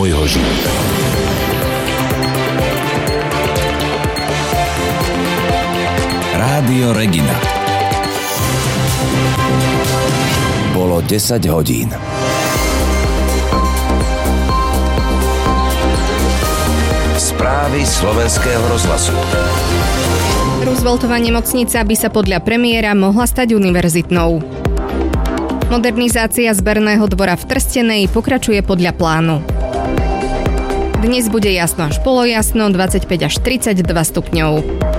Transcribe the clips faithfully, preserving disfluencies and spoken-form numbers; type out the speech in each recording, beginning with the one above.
môjho života. Rádio Regina. Bolo desať hodín. Správy slovenského rozhlasu. Rooseveltova nemocnica by sa podľa premiéra mohla stať univerzitnou. Modernizácia zberného dvora v Trstenej pokračuje podľa plánu. Dnes bude jasno až polojasno, dvadsaťpäť až tridsaťdva stupňov.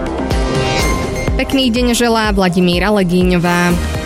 Pekný deň želá Vladimíra Legíňová.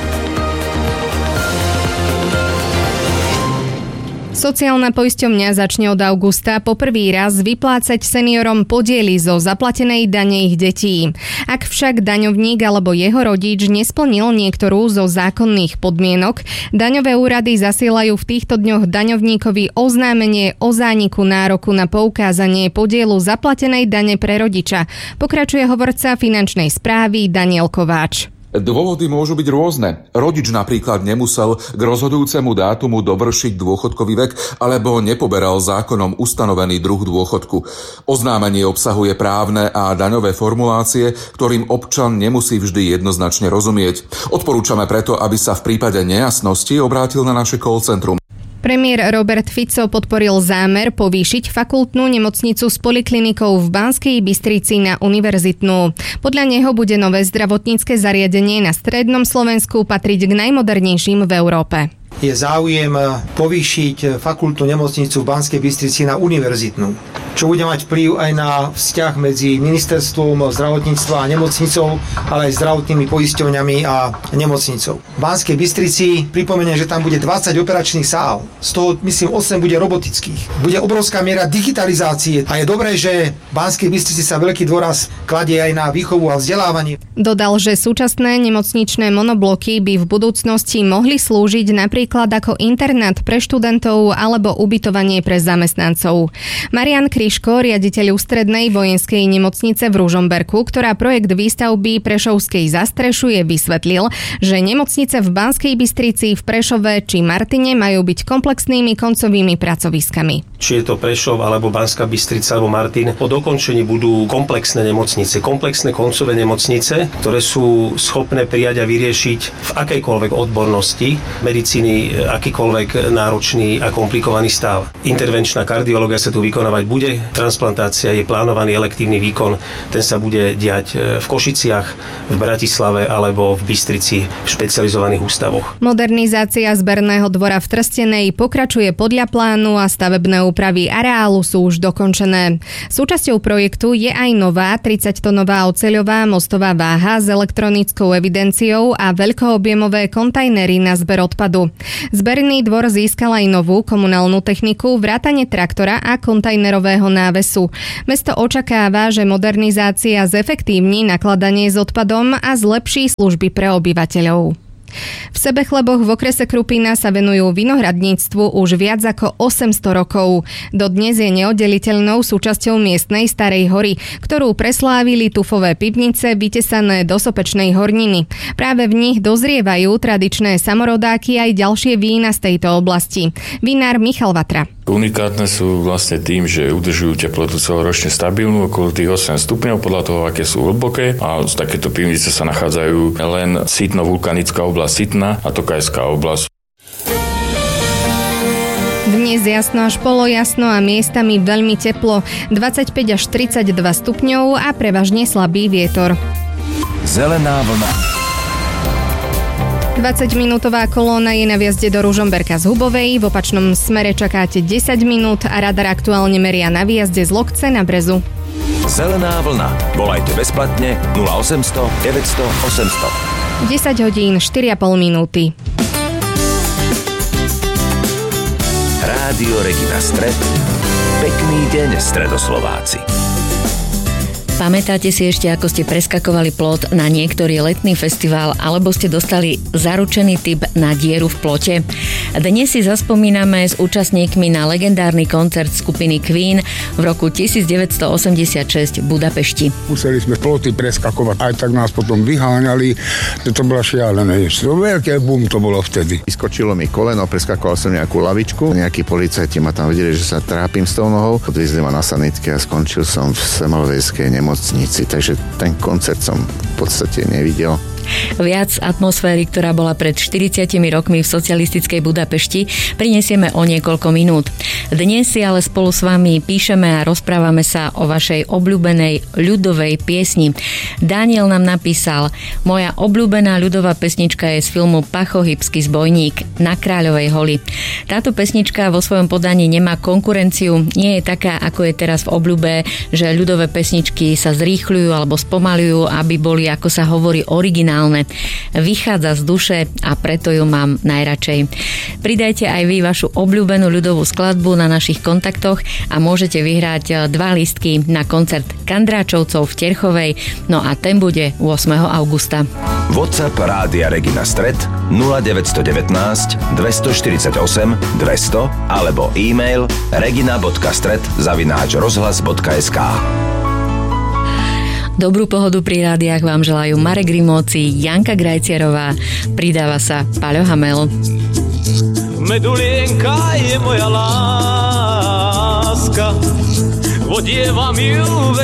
Sociálna poisťovňa začne od augusta po prvý raz vyplácať seniorom podiely zo zaplatenej dane ich detí. Ak však daňovník alebo jeho rodič nesplnil niektorú zo zákonných podmienok, daňové úrady zasielajú v týchto dňoch daňovníkovi oznámenie o zániku nároku na poukázanie podielu zaplatenej dane pre rodiča. Pokračuje hovorca finančnej správy Daniel Kováč. Dôvody môžu byť rôzne. Rodič napríklad nemusel k rozhodujúcemu dátumu dovršiť dôchodkový vek alebo nepoberal zákonom ustanovený druh dôchodku. Oznámenie obsahuje právne a daňové formulácie, ktorým občan nemusí vždy jednoznačne rozumieť. Odporúčame preto, aby sa v prípade nejasnosti obrátil na naše call centrum. Premiér Robert Fico podporil zámer povýšiť fakultnú nemocnicu s poliklinikou v Banskej Bystrici na univerzitnú. Podľa neho bude nové zdravotnícke zariadenie na strednom Slovensku patriť k najmodernejším v Európe. Je záujem povýšiť fakultnú nemocnicu v Banskej Bystrici na univerzitnú, čo bude mať vplyv aj na vzťah medzi ministerstvom zdravotníctva a nemocnicou, ale aj zdravotnými poisťovňami a nemocnicou. V Banskej Bystrici pripomeniem, že tam bude dvadsať operačných sál, z toho myslím osem bude robotických. Bude obrovská miera digitalizácie a je dobré, že v Banskej Bystrici sa veľký dôraz kladie aj na výchovu a vzdelávanie. Dodal, že súčasné nemocničné monobloky by v budúcnosti mohli slúžiť napríklad ako internát pre študentov alebo ubytovanie pre zamestnancov. Marian Kryško, riaditeľ ústrednej vojenskej nemocnice v Ružomberku, ktorá projekt výstavby Prešovskej zastrešuje, vysvetlil, že nemocnice v Banskej Bystrici, v Prešove či Martine majú byť komplexnými koncovými pracoviskami. Či je to Prešov alebo Banská Bystrica alebo Martin, po dokončení budú komplexné nemocnice, komplexné koncové nemocnice, ktoré sú schopné prijať a vyriešiť v akejkoľvek odbornosti medicíny akýkoľvek náročný a komplikovaný stav. Intervenčná kardiológia sa tu vykonávať bude, transplantácia je plánovaný elektívny výkon, ten sa bude diať v Košiciach, v Bratislave alebo v Bystrici v špecializovaných ústavoch. Modernizácia zberného dvora v Trstenej pokračuje podľa plánu a stavebné úpravy areálu sú už dokončené. Súčasťou projektu je aj nová tridsaťtonová oceľová mostová váha s elektronickou evidenciou a veľkoobjemové kontajnery na zber odpadu. Zberný dvor získal aj novú komunálnu techniku, vrátane traktora a kontajnerového návesu. Mesto očakáva, že modernizácia zefektívni nakladanie s odpadom a zlepší služby pre obyvateľov. V Sebechleboch v okrese Krupina sa venujú vinohradníctvu už viac ako osemsto rokov. Dodnes je neoddeliteľnou súčasťou miestnej Starej hory, ktorú preslávili tufové pivnice vytesané do sopečnej horniny. Práve v nich dozrievajú tradičné samorodáky aj ďalšie vína z tejto oblasti. Vinár Michal Vatra. Unikátne sú vlastne tým, že udržujú teplotu celoročne stabilnú okolo tých osem stupňov podľa toho, aké sú hlboké, a z takéto pivnice sa nachádzajú len Sitno-vulkanická oblasť Sitna a Tokajská oblasť. Dnes jasno až polojasno a miestami veľmi teplo, dvadsaťpäť až tridsaťdva stupňov a prevažne slabý vietor. Zelená vlna. dvadsaťminútová kolóna je na vjazde do Ružomberka z Hubovej, v opačnom smere čakáte desať minút a radar aktuálne meria na výjazde z Lokce na Brezu. Zelená vlna. Volajte bezplatne nula osemsto deväťsto osemsto. desať hodín štyri a pol minúty. Rádio Regina Stred. Pekný deň, Stredoslováci. Pamätáte si ešte, ako ste preskakovali plot na niektorý letný festival alebo ste dostali zaručený tip na dieru v plote? Dnes si zaspomíname s účastníkmi na legendárny koncert skupiny Queen v roku devätnásťstoosemdesiatšesť v Budapešti. Museli sme ploty preskakovať, aj tak nás potom vyháňali, to bolo šialené. To veľké boom to bolo vtedy. Vyskočilo mi koleno, preskakoval som nejakú lavičku, nejakí policajti ma tam videli, že sa trápim s tou nohou, odviezli ma na sanitke a skončil som v Semelovejskej nemocnici, takže ten koncert som v podstate nevidel. Viac atmosféry, ktorá bola pred štyridsiatimi rokmi v socialistickej Budapešti, prinesieme o niekoľko minút. Dnes si ale spolu s vami píšeme a rozprávame sa o vašej obľúbenej ľudovej piesni. Daniel nám napísal: moja obľúbená ľudová pesnička je z filmu Pachохybský zbojník Na Kráľovej holi. Táto pesnička vo svojom podaní nemá konkurenciu, nie je taká, ako je teraz v obľúbe, že ľudové pesničky sa zrýchľujú alebo spomaľujú, aby boli, ako sa hovorí, originálne. Vychádza z duše a preto ju mám najradšej. Pridajte aj vy vašu obľúbenú ľudovú skladbu na našich kontaktoch a môžete vyhrať dva lístky na koncert Kandráčovcov v Terchovej, no a ten bude ôsmeho augusta. WhatsApp Rádia Regina Stret nula deväť jedna deväť dvestoštyridsaťosem dvesto alebo e-mail regina bodka stret zavináč rozhlas bodka es ká. Dobrú pohodu pri rádiách vám želajú Marek Rimóci, Janka Grajcierová, pridáva sa Paľo Hamel. Medulienka je moja láska, odievam ju